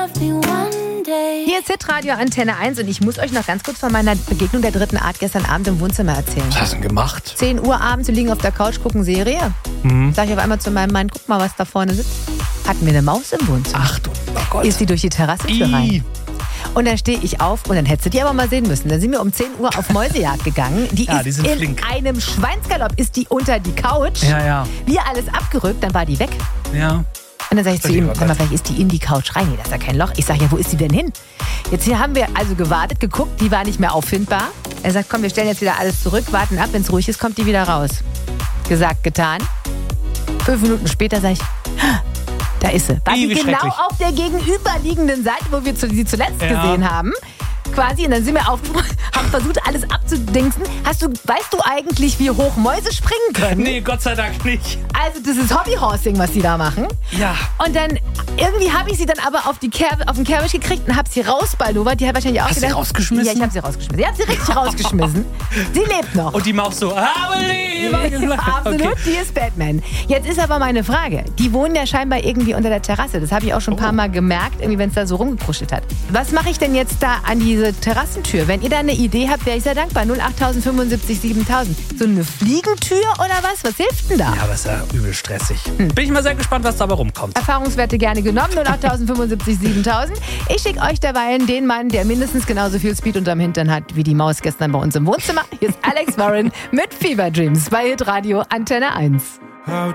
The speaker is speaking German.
Hier ist Hitradio Antenne 1 und ich muss euch noch ganz kurz von meiner Begegnung der dritten Art gestern Abend im Wohnzimmer erzählen. Was hast du denn gemacht? 10 Uhr abends, wir liegen auf der Couch, gucken Serie. Sag ich auf einmal zu meinem Mann, guck mal, was da vorne sitzt. Hatten wir eine Maus im Wohnzimmer. Ach du Gott. Ist sie durch die Terrassentür rein. Und dann stehe ich auf und dann hättest du die aber mal sehen müssen. Dann sind wir um 10 Uhr auf Mäusejagd gegangen. Die ist in flink. einem Schweinsgalopp, ist die unter die Couch. Ja. Wir alles abgerückt, dann war die weg. Ja. Und dann sage ich zu ihm, sag mal, vielleicht ist die in die Couch rein. Nee, da ist ja kein Loch. Ich sage, ja, wo ist die denn hin? Jetzt hier haben wir also gewartet, geguckt, die war nicht mehr auffindbar. Er sagt, komm, wir stellen jetzt wieder alles zurück, warten ab, wenn es ruhig ist, kommt die wieder raus. Gesagt, getan. 5 Minuten später sage ich, da ist sie. War die genau auf der gegenüberliegenden Seite, wo wir sie zuletzt gesehen haben. Quasi, und dann sind wir aufgesprungen, haben versucht, alles abzudingsen. Weißt du eigentlich, wie hoch Mäuse springen können? Nee, Gott sei Dank nicht. Also das ist Hobbyhorsing, was die da machen. Ja. Und dann, irgendwie habe ich sie dann aber auf den Kerbisch gekriegt und habe sie rausballowert. Die hat wahrscheinlich auch Hast du sie rausgeschmissen? Ja, ich habe sie rausgeschmissen. Ich habe sie richtig rausgeschmissen. Sie lebt noch. Und die Maus so, Absolut, okay. Die ist Batman. Jetzt ist aber meine Frage, die wohnen ja scheinbar irgendwie unter der Terrasse. Das habe ich auch schon ein paar Mal gemerkt, irgendwie, wenn es da so rumgekruschelt hat. Was mache ich denn jetzt da an diese Terrassentür? Wenn ihr da eine Idee habt, wäre ich sehr dankbar. 08000 75 7000. So eine Fliegentür oder was? Was hilft denn da? Ja, aber ist ja übel stressig. Bin ich mal sehr gespannt, was dabei rumkommt. Erfahrungswerte gerne genommen. 08000 75 7000. Ich schicke euch derweil den Mann, der mindestens genauso viel Speed unterm Hintern hat wie die Maus gestern bei uns im Wohnzimmer. Hier ist Alex Warren mit Fever Dreams bei Hitradio Antenne 1.